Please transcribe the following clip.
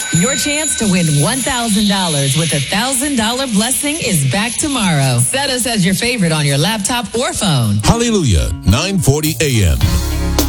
Your chance to win $1,000 with $1,000 blessing is back tomorrow. Set us as your favorite on your laptop or phone. Hallelujah, 940 AM.